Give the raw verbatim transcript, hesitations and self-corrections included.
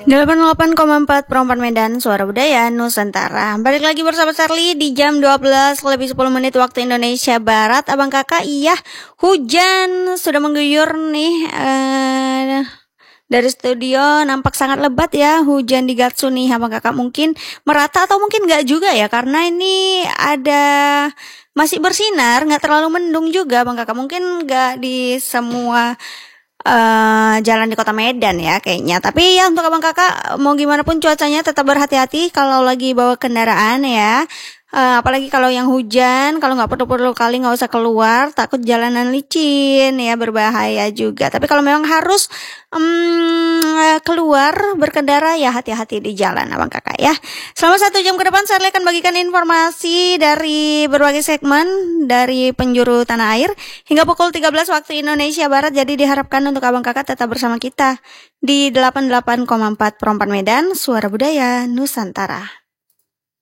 delapan puluh delapan koma empat Perempuan Medan, Suara Budaya Nusantara. Balik lagi bersama Charlie di jam dua belas lebih sepuluh menit waktu Indonesia Barat. Abang kakak, iya, hujan sudah mengguyur nih eh, dari studio. Nampak sangat lebat ya hujan di Gatsu nih abang kakak. Mungkin merata atau mungkin nggak juga ya, karena ini ada masih bersinar, nggak terlalu mendung juga abang kakak. Mungkin nggak di semua Uh, jalan di kota Medan ya kayaknya. Tapi ya untuk abang kakak, mau gimana pun cuacanya tetap berhati-hati kalau lagi bawa kendaraan ya. Uh, apalagi kalau yang hujan, kalau nggak perlu-perlu kali nggak usah keluar, takut jalanan licin ya, berbahaya juga. Tapi kalau memang harus um, keluar berkendara ya hati-hati di jalan abang kakak ya. Selama satu jam ke depan saya akan bagikan informasi dari berbagai segmen dari penjuru tanah air hingga pukul tiga belas waktu Indonesia Barat. Jadi diharapkan untuk abang kakak tetap bersama kita di delapan puluh delapan koma empat Perempuan Medan, Suara Budaya Nusantara.